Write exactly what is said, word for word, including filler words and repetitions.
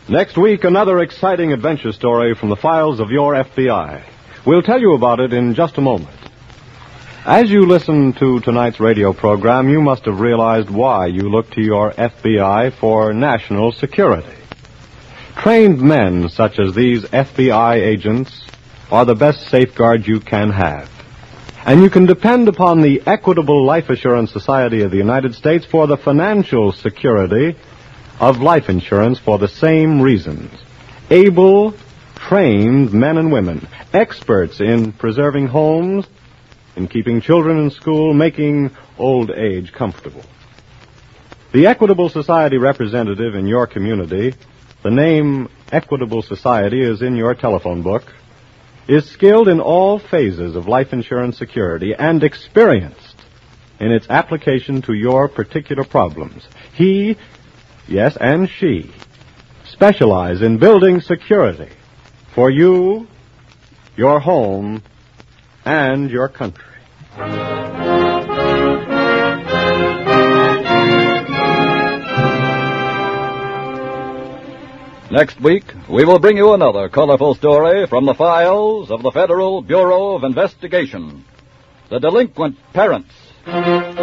Next week, another exciting adventure story from the files of your F B I. We'll tell you about it in just a moment. As you listen to tonight's radio program, you must have realized why you look to your F B I for national security. Trained men such as these F B I agents are the best safeguard you can have. And you can depend upon the Equitable Life Assurance Society of the United States for the financial security of life insurance for the same reasons. Able, trained men and women, experts in preserving homes, in keeping children in school, making old age comfortable. The Equitable Society representative in your community, the name Equitable Society is in your telephone book, is skilled in all phases of life insurance security and experienced in its application to your particular problems. He, yes, and she, specialize in building security for you, your home, and your country. Next week, we will bring you another colorful story from the files of the Federal Bureau of Investigation. The Delinquent Parents.